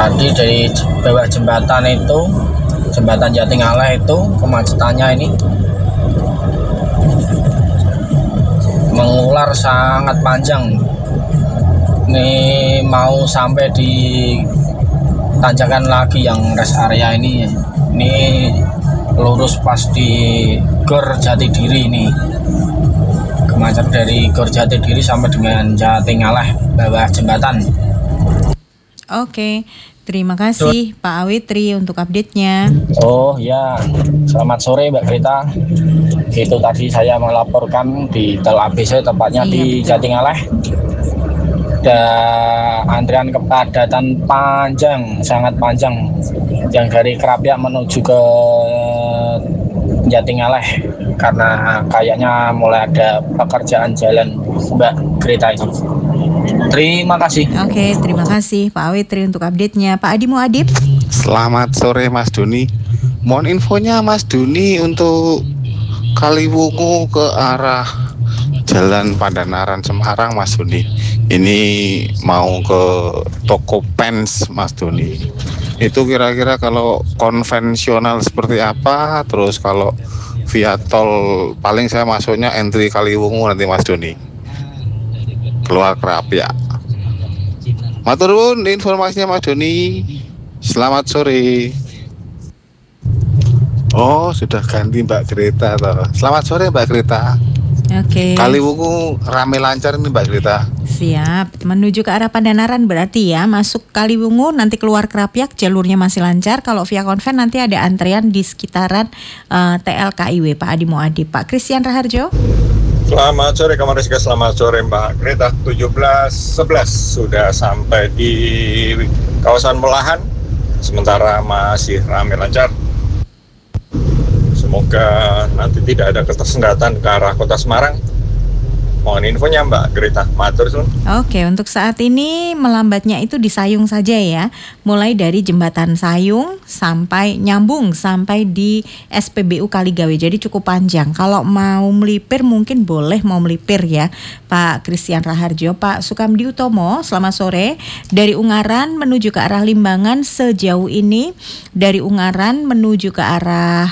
Tadi dari bawah jembatan itu, jembatan Jatingaleh itu kemacetannya ini mengular sangat panjang. Ini mau sampai di tanjakan lagi yang rest area ini. Ini lurus pas di Gor Jatidiri ini. Kemacetan dari Gor Jatidiri sampai dengan Jatingaleh bawah jembatan. Oke, terima kasih Pak Awitri untuk update-nya. Oh ya, selamat sore Mbak Grita. Itu tadi saya melaporkan di Tel ABC, tepatnya di Jatingaleh. Ada antrian kepadatan panjang, sangat panjang, yang dari Krapyak menuju ke Jatingaleh, karena kayaknya mulai ada pekerjaan jalan Mbak Grita ini. Terima kasih. Oke, terima kasih Pak Awitri untuk update-nya. Pak Adi Muadib. Selamat sore Mas Doni. Mohon infonya Mas Doni untuk Kaliwungu ke arah Jalan Pandanaran Semarang Mas Doni. Ini mau ke toko pens Mas Doni. Itu kira-kira kalau konvensional seperti apa? Terus kalau via tol paling saya masuknya entry Kaliwungu nanti Mas Doni. Keluar Krapyak. Matur nuwun informasinya Mas Doni. Selamat sore. Oh, sudah ganti Mbak Greta toh. Selamat sore Mbak Greta. Oke. Kaliwungu rame lancar ini Mbak Greta. Siap, menuju ke arah Pandanaran berarti ya, masuk Kaliwungu nanti keluar Krapyak jalurnya masih lancar. Kalau via konven nanti ada antrian di sekitaran TLKIW. Pak Adi Muadib. Pak Christian Raharjo. Selamat sore Kabar Rizka, selamat sore Mbak Greta. 17.11 sudah sampai di kawasan Melahan, sementara masih ramai lancar. Semoga nanti tidak ada ketersendatan ke arah kota Semarang. Mohon infonya Mbak Greta. Matur suwun. Oke, untuk saat ini melambatnya itu di Sayung saja ya. Mulai dari jembatan Sayung sampai nyambung sampai di SPBU Kaligawe. Jadi cukup panjang. Kalau mau melipir mungkin boleh mau melipir ya. Pak Christian Raharjo. Pak Sukamdi Utomo, selamat sore. Dari Ungaran menuju ke arah Limbangan sejauh ini, dari Ungaran menuju ke arah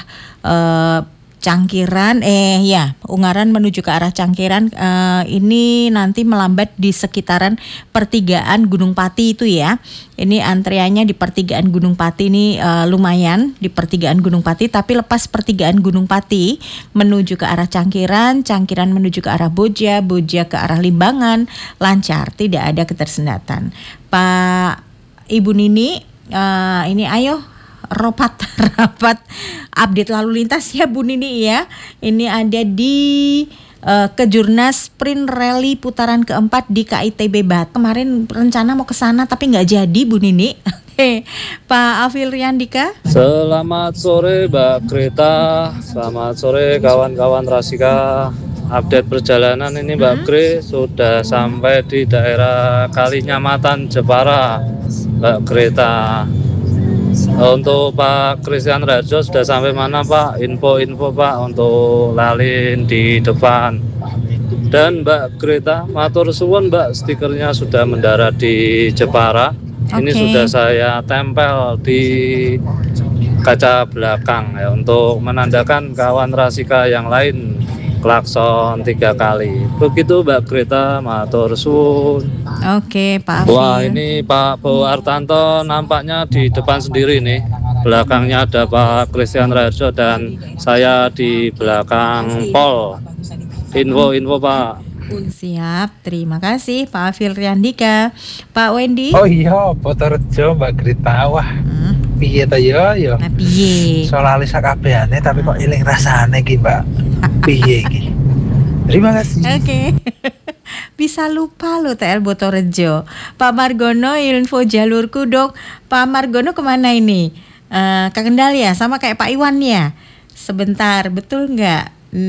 Cangkiran, Ungaran menuju ke arah Cangkiran, ini nanti melambat di sekitaran pertigaan Gunung Pati itu ya. Ini antriannya di pertigaan Gunung Pati ini lumayan di pertigaan Gunung Pati, tapi lepas pertigaan Gunung Pati menuju ke arah Cangkiran, Cangkiran menuju ke arah Boja, Boja ke arah Limbangan, lancar, tidak ada ketersendatan. Pak Ibu Nini, ini ayo rapat update lalu lintas ya Bu Nini ya. Ini ada di Kejurnas Sprint Rally putaran keempat di KITB Bat. Kemarin rencana mau ke sana tapi nggak jadi Bu Nini. Oke, Pak Afil Riyandika. Selamat sore Mbak Greta, selamat sore kawan-kawan Rasika. Update perjalanan ini Mbak Gre sudah sampai di daerah Kalinyamatan Jepara Mbak Greta. Untuk Pak Christian Rajo sudah sampai mana Pak? Info Pak untuk lalin di depan. Dan Mbak Greta, matur suwun Mbak, stikernya sudah mendarat di Jepara. Ini sudah saya tempel di kaca belakang ya, untuk menandakan kawan Rasika yang lain klakson 3 kali. Begitu Mbak Greta, matur suwun. Oke, Pak Afil. Wah, ini Pak Bowo Artanto nampaknya di depan sendiri nih. Belakangnya ada Pak Christian Raharjo dan saya di belakang Pol. Info Pak. Siap, terima kasih Pak Afil Riyandika. Pak Wendy. Oh iya, Botorejo Mbak Grita. Wah, piye ta yo? Nah, piye? Soal lisa kabehane tapi kok iling rasane iki, Mbak. Piye iki? Terima kasih. Oke. Bisa lupa lo TL Botorejo. Pak Margono, info jalurku dong. Pak Margono kemana ini? Ke Kendal ya, sama kayak Pak Iwan ya. Sebentar, betul nggak?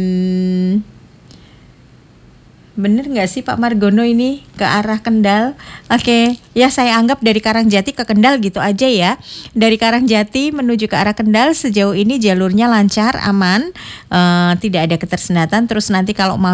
Bener nggak sih Pak Margono ini ke arah Kendal? Oke, ya saya anggap dari Karangjati ke Kendal gitu aja ya. Dari Karangjati menuju ke arah Kendal sejauh ini jalurnya lancar, aman, tidak ada ketersendatan. Terus nanti kalau mau